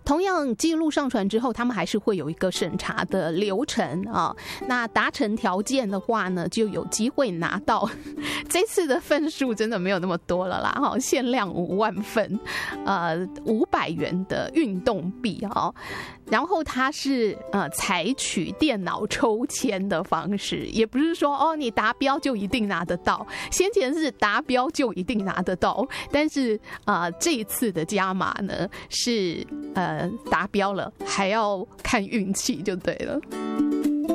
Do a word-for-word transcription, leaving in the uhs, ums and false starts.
同样记录上传之后，他们还是会有一个审查的流程啊。那达成条件的话呢，就有机会拿到。这次的份数真的没有那么多了啦，哈，限量五万份，呃，五百元的运动币哈。然后它是呃采取电脑抽签的方式，也不是说哦你达标就一定拿得到，先前是达标就一定拿得到，但是呃这一次的加码呢是呃达标了还要看运气就对了。